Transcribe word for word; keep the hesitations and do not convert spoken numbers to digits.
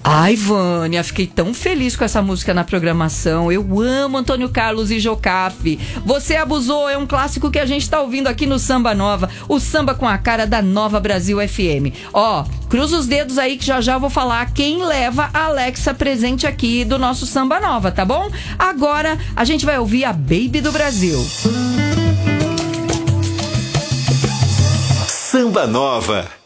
Ai, Vânia, fiquei tão feliz com essa música na programação. Eu amo Antônio Carlos e Jocafe. Você Abusou é um clássico que a gente tá ouvindo aqui no Samba Nova, o samba com a cara da Nova Brasil F M. Ó, cruza os dedos aí que já já vou falar quem leva a Alexa presente aqui do nosso Samba Nova, tá bom? Agora a gente vai ouvir a Baby do Brasil. Samba Nova.